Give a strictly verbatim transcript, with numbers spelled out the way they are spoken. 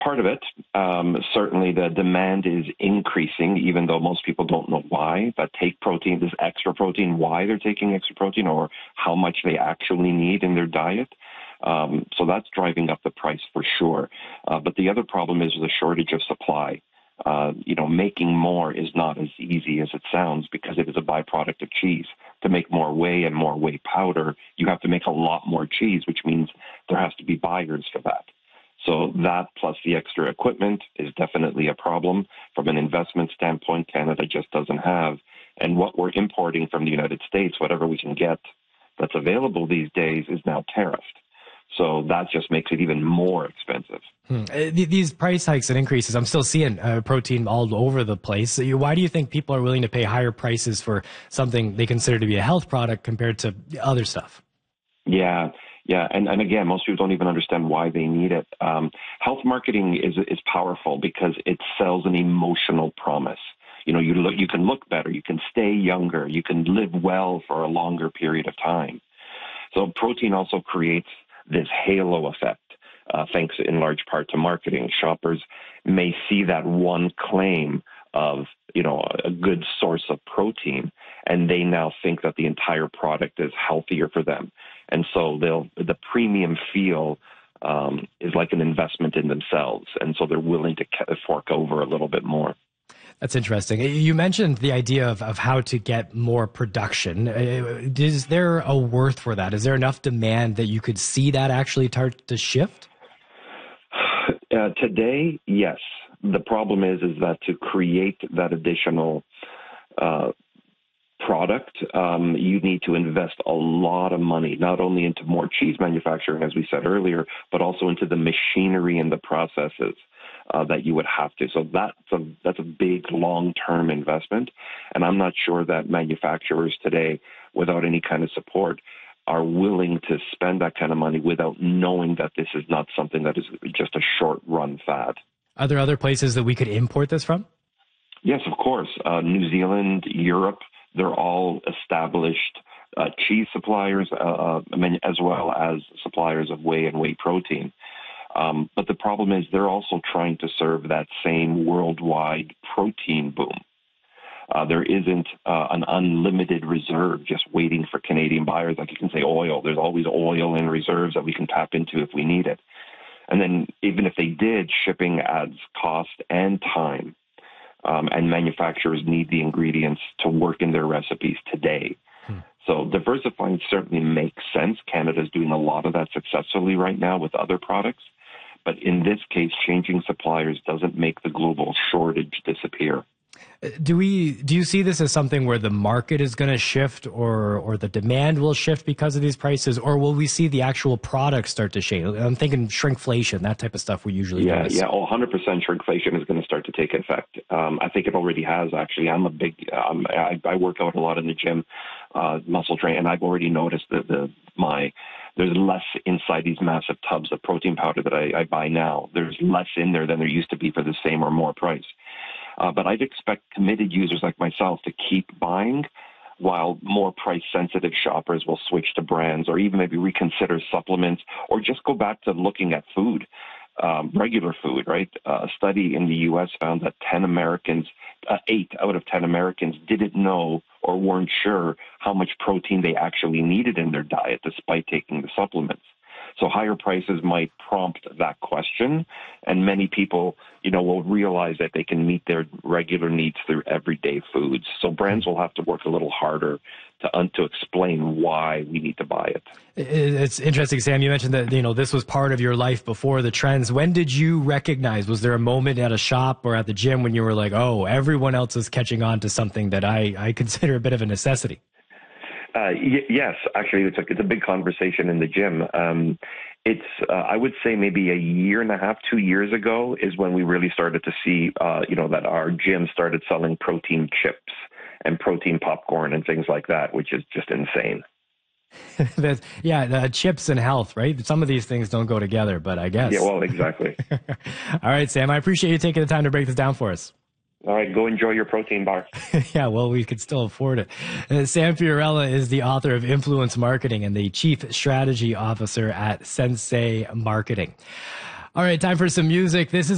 Part of it, um, certainly the demand is increasing, even though most people don't know why. But take protein, this extra protein, why they're taking extra protein, or how much they actually need in their diet. Um, so that's driving up the price for sure. Uh, but the other problem is the shortage of supply. Uh, you know, making more is not as easy as it sounds because it is a byproduct of cheese. To make more whey and more whey powder, you have to make a lot more cheese, which means there has to be buyers for that. So that plus the extra equipment is definitely a problem. From an investment standpoint, Canada just doesn't have. And what we're importing from the United States, whatever we can get that's available these days, is now tariffed. So that just makes it even more expensive. Hmm. Uh, these price hikes and increases, I'm still seeing uh, protein all over the place. So you, why do you think people are willing to pay higher prices for something they consider to be a health product compared to other stuff? Yeah. Yeah, and, and again, most people don't even understand why they need it. Um, health marketing is is powerful because it sells an emotional promise. You know, you look, you can look better, you can stay younger, you can live well for a longer period of time. So protein also creates this halo effect, uh, thanks in large part to marketing. Shoppers may see that one claim of, you know, a good source of protein, and they now think that the entire product is healthier for them. And so they'll, the premium feel um, is like an investment in themselves. And so they're willing to fork over a little bit more. That's interesting. You mentioned the idea of, of how to get more production. Is there a worth for that? Is there enough demand that you could see that actually start to shift? Uh, today, yes. The problem is, is that to create that additional uh, product, um, you need to invest a lot of money, not only into more cheese manufacturing, as we said earlier, but also into the machinery and the processes uh, that you would have to. So that's a, that's a big long-term investment. And I'm not sure that manufacturers today, without any kind of support, are willing to spend that kind of money without knowing that this is not something that is just a short-run fad. Are there other places that we could import this from? Yes, of course. Uh, New Zealand, Europe, they're all established uh, cheese suppliers, uh, as well as suppliers of whey and whey protein. Um, but the problem is they're also trying to serve that same worldwide protein boom. Uh, there isn't uh, an unlimited reserve just waiting for Canadian buyers. Like you can say oil, there's always oil in reserves that we can tap into if we need it. And then even if they did, shipping adds cost and time. Um, and manufacturers need the ingredients to work in their recipes today. Hmm. So diversifying certainly makes sense. Canada's doing a lot of that successfully right now with other products. But in this case, changing suppliers doesn't make the global shortage disappear. Do we? Do you see this as something where the market is going to shift, or or the demand will shift because of these prices, or will we see the actual product start to change? I'm thinking shrinkflation, that type of stuff we usually yeah notice. yeah. Oh, one hundred percent shrinkflation is going to start to take effect. Um, I think it already has. Actually, I'm a big. Um, I, I work out a lot in the gym, uh, muscle train, and I've already noticed that the my. There's less inside these massive tubs of protein powder that I, I buy now. There's less in there than there used to be for the same or more price. Uh, but I'd expect committed users like myself to keep buying, while more price-sensitive shoppers will switch to brands or even maybe reconsider supplements or just go back to looking at food, um, regular food, right? Uh, a study in the U S found that ten Americans, uh, eight out of ten Americans didn't know or weren't sure how much protein they actually needed in their diet despite taking the supplements. So higher prices might prompt that question, and many people, you know, will realize that they can meet their regular needs through everyday foods. So brands will have to work a little harder to un- to explain why we need to buy it. It's interesting, Sam. You mentioned that, you know, this was part of your life before the trends. When did you recognize? Was there a moment at a shop or at the gym when you were like, "Oh, everyone else is catching on to something that I I consider a bit of a necessity"? Uh, y- yes, actually, it's a, it's a big conversation in the gym. Um, it's, uh, I would say maybe a year and a half, two years ago is when we really started to see, uh, you know, that our gym started selling protein chips and protein popcorn and things like that, which is just insane. That's, yeah, the chips and health, right? Some of these things don't go together, but I guess. Yeah, well, exactly. All right, Sam, I appreciate you taking the time to break this down for us. All right, go enjoy your protein bar. Yeah, well, we could still afford it. Uh, Sam Fiorella is the author of Influence Marketing and the Chief Strategy Officer at Sensei Marketing. All right, time for some music. This is